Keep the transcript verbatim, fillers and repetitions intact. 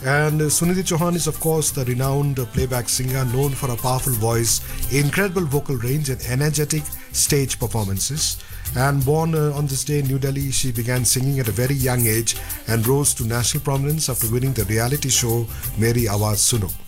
And uh, Sunidhi Chauhan is, of course, the renowned uh, playback singer known for a powerful voice, incredible vocal range, and energetic stage performances. And born uh, on this day in New Delhi, she began singing at a very young age and rose to national prominence after winning the reality show Meri Awaaz Suno.